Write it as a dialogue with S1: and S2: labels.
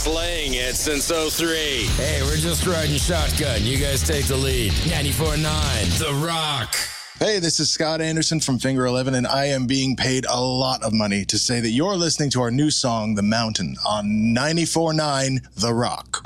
S1: slaying it since '03.
S2: Hey, we're just riding shotgun. You guys take the lead. 94.9, The Rock.
S3: Hey, this is Scott Anderson from Finger 11, and I am being paid a lot of money to say that you're listening to our new song, The Mountain, on 94.9 The Rock.